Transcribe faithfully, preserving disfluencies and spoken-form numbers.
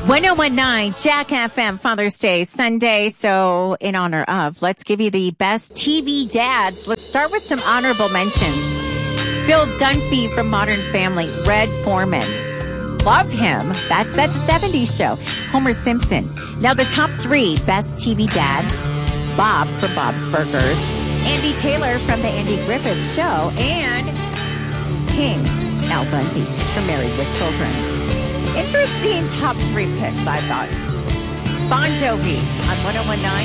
ten nineteen Jack F M Father's Day Sunday. So in honor of, let's give you the best T V dads. Let's start with some honorable mentions. Phil Dunphy from Modern Family. Red Foreman. Love him. That's that seventies show. Homer Simpson. Now the top three best T V dads. Bob from Bob's Burgers. Andy Taylor from the Andy Griffith Show. And King Al Bundy from Married with Children. Interesting top three picks, I thought. Bon Jovi on ten nineteen